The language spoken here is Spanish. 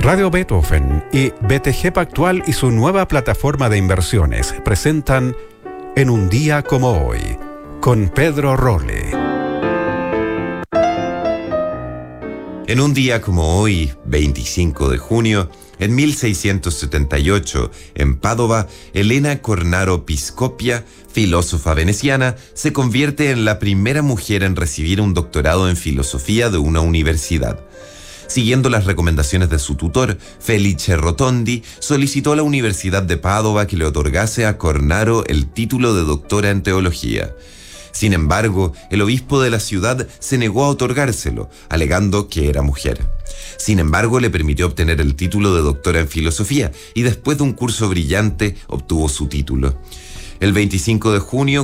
Radio Beethoven y BTG Pactual y su nueva plataforma de inversiones presentan En un día como hoy, con Pedro Rolle. En un día como hoy, 25 de junio, en 1678, en Padova, Elena Cornaro Piscopia, filósofa veneciana, se convierte en la primera mujer en recibir un doctorado en filosofía de una universidad. Siguiendo las recomendaciones de su tutor, Felice Rotondi, solicitó a la Universidad de Padova que le otorgase a Cornaro el título de doctora en teología. Sin embargo, el obispo de la ciudad se negó a otorgárselo, alegando que era mujer. Sin embargo, le permitió obtener el título de doctora en filosofía y después de un curso brillante obtuvo su título. El 25 de junio